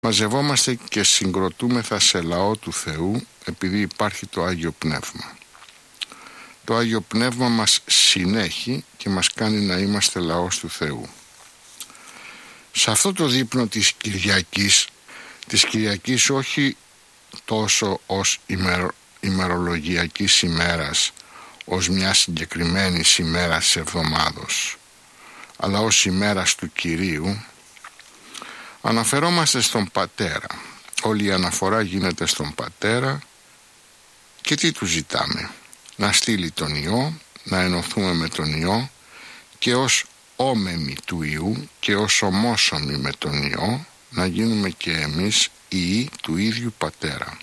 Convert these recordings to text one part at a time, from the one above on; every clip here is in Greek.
Μαζευόμαστε και συγκροτούμεθα σε λαό του Θεού επειδή υπάρχει το Άγιο Πνεύμα. Το Άγιο Πνεύμα μας συνέχει και μας κάνει να είμαστε λαός του Θεού. Σε αυτό το δείπνο της Κυριακής όχι τόσο ως ημερολογιακής ημέρας, ως μια συγκεκριμένη ημέρας εβδομάδος, αλλά ως ημέρας του Κυρίου, αναφερόμαστε στον Πατέρα. Όλη η αναφορά γίνεται στον Πατέρα και τι του ζητάμε? Να στείλει τον Υιό, να ενωθούμε με τον Υιό και ως όμεμοι του Υιού και ως ομόσωμοι με τον Υιό να γίνουμε και εμείς Υιοί του ίδιου Πατέρα.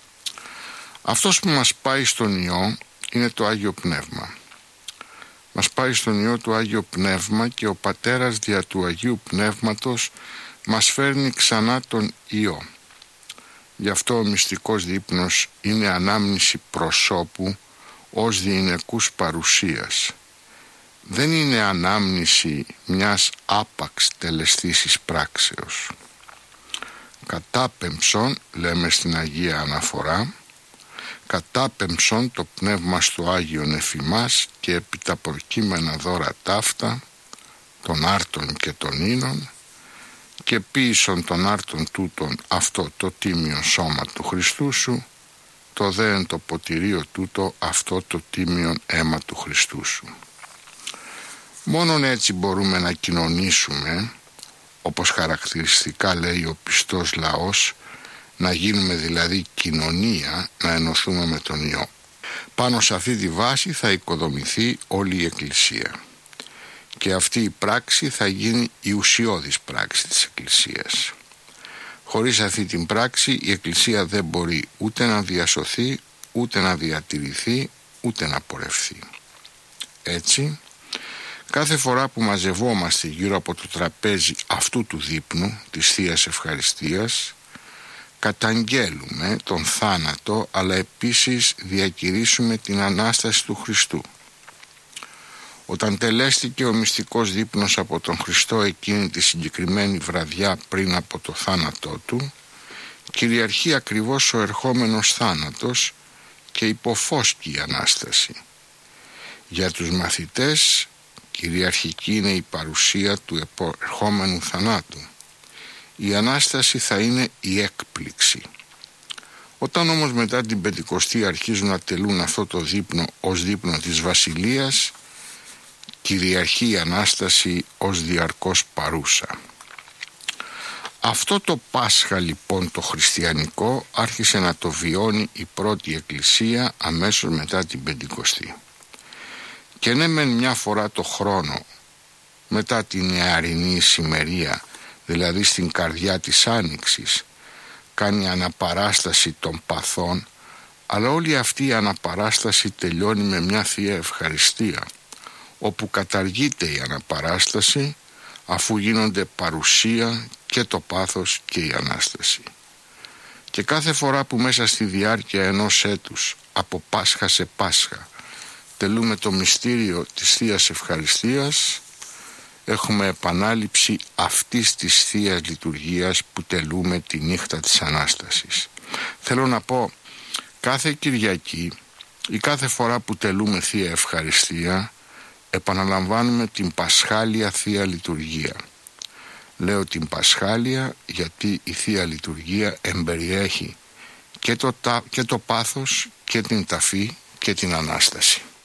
Αυτός που μας πάει στον Υιό είναι το Άγιο Πνεύμα. Μας πάει στον Υιό το Άγιο Πνεύμα και ο Πατέρας δια του Αγίου Πνεύματος μας φέρνει ξανά τον Υιό. Γι' αυτό ο μυστικός δείπνος είναι ανάμνηση προσώπου ως διηνεκούς παρουσίας. Δεν είναι ανάμνηση μιας άπαξ τελεστήσης πράξεως. Κατάπεμψον, λέμε στην Αγία Αναφορά, κατάπεμψον το πνεύμα στο Άγιον εφημάς και επί τα προκείμενα δώρα ταύτα, των άρτων και των ίνων, και ποίησον των άρτων τούτων αυτό το τίμιο σώμα του Χριστού σου, το δε εν το ποτηρίο τούτο αυτό το τίμιον αίμα του Χριστού σου. Μόνον έτσι μπορούμε να κοινωνήσουμε, όπως χαρακτηριστικά λέει ο πιστός λαός, να γίνουμε δηλαδή κοινωνία, να ενωθούμε με τον Υιό. Πάνω σε αυτή τη βάση θα οικοδομηθεί όλη η Εκκλησία. Και αυτή η πράξη θα γίνει η ουσιώδης πράξη της Εκκλησίας. Χωρίς αυτή την πράξη η Εκκλησία δεν μπορεί ούτε να διασωθεί, ούτε να διατηρηθεί, ούτε να πορευθεί. Έτσι, κάθε φορά που μαζευόμαστε γύρω από το τραπέζι αυτού του δείπνου, της Θείας Ευχαριστίας, καταγγέλουμε τον θάνατο, αλλά επίσης διακηρύσουμε την Ανάσταση του Χριστού. Όταν τελέστηκε ο μυστικός δείπνος από τον Χριστό εκείνη τη συγκεκριμένη βραδιά πριν από το θάνατό του, κυριαρχεί ακριβώς ο ερχόμενος θάνατος και υποφώσκει η Ανάσταση. Για τους μαθητές κυριαρχική είναι η παρουσία του ερχόμενου θανάτου. Η Ανάσταση θα είναι η έκπληξη. Όταν όμως μετά την Πεντηκοστή αρχίζουν να τελούν αυτό το δείπνο ως δείπνο της Βασιλείας, κυριαρχεί η Ανάσταση ως διαρκώς παρούσα. Αυτό το Πάσχα λοιπόν το χριστιανικό άρχισε να το βιώνει η πρώτη Εκκλησία αμέσως μετά την Πεντηκοστή. Και ναι μεν μια φορά το χρόνο μετά την νεαρινή ησημερία, δηλαδή στην καρδιά της Άνοιξης, κάνει αναπαράσταση των παθών, αλλά όλη αυτή η αναπαράσταση τελειώνει με μια Θεία Ευχαριστία, όπου καταργείται η αναπαράσταση αφού γίνονται παρουσία και το πάθος και η Ανάσταση. Και κάθε φορά που μέσα στη διάρκεια ενός έτους, από Πάσχα σε Πάσχα, τελούμε το μυστήριο της Θείας Ευχαριστίας, έχουμε επανάληψη αυτής της Θείας Λειτουργίας που τελούμε τη νύχτα της Ανάστασης. Θέλω να πω, κάθε Κυριακή ή κάθε φορά που τελούμε Θεία Ευχαριστία, επαναλαμβάνουμε την Πασχάλια Θεία Λειτουργία. Λέω την Πασχάλια γιατί η Θεία Λειτουργία εμπεριέχει και το πάθος και την ταφή και την Ανάσταση.